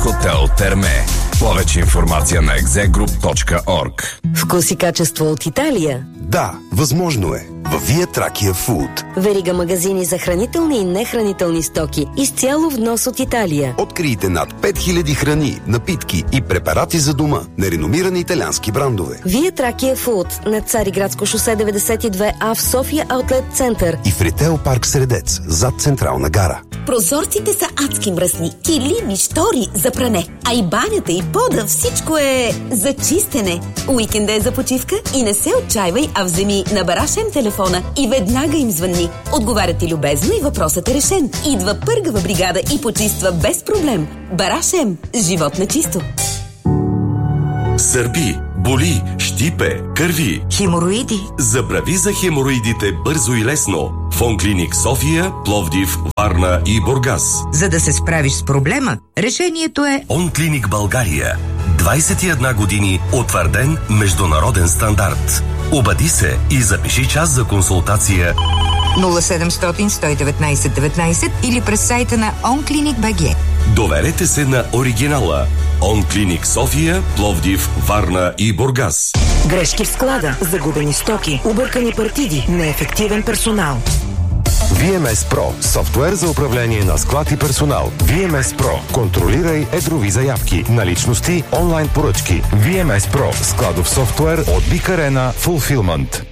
Хотел Терме. Повече информация на exegroup.org. Вкус и качество от Италия? Да, възможно е. Във Вия Тракия Фуд. Верига магазини за хранителни и нехранителни стоки. Изцяло внос от Италия. Открийте над 5000 храни, напитки и препарати за дома на реномирани италиански брандове. Вия Тракия Фуд на Цариградско шосе 92А в София Аутлет Център. И в Ритейл парк Средец, зад Централна гара. Прозорците са адски мръсни, килими, штори за пране, а и банята и пода, всичко е за чистене. Уикенда е за почивка и не се отчаивай, а вземи на Барашем телефона и веднага им звънни. Отговарят ти любезно и въпросът е решен. Идва пъргава бригада и почиства без проблем. Барашем. Живот на чисто. Сърби, боли, щипе, кърви. Хемороиди. Забрави за хемороидите бързо и лесно. В Онклиник София, Пловдив, Варна и Бургас. За да се справиш с проблема, решението е Онклиник България. 21 години утвърден международен стандарт. Обади се и запиши час за консултация 0700 119 19 или през сайта на OnClinicBG. Доверете се на оригинала. Онклиник София, Пловдив, Варна и Бургас. Грешки в склада, загубени стоки, объркани партиди, неефективен персонал. VMS Pro – софтуер за управление на склад и персонал. VMS Pro – контролирай едрови заявки, наличности, онлайн поръчки. VMS Pro – складов софтуер от Big Arena Fulfillment.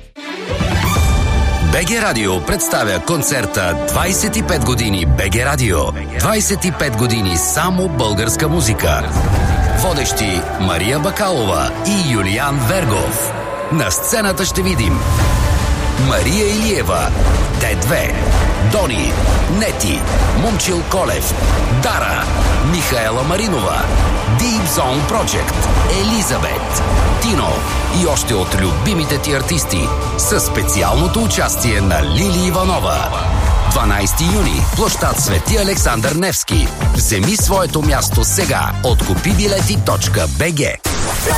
БГ Радио представя концерта 25 години БГ Радио. 25 години само българска музика. Водещи Мария Бакалова и Юлиан Вергов. На сцената ще видим Мария Илиева, Д2, Дони, Нети, Момчил Колев, Дара, Михаела Маринова, Deep Zone Project, Елизабет, Тино и още от любимите ти артисти със специалното участие на Лили Иванова. 12 юни, площад Свети Александър Невски. Вземи своето място сега от купибилети.бг.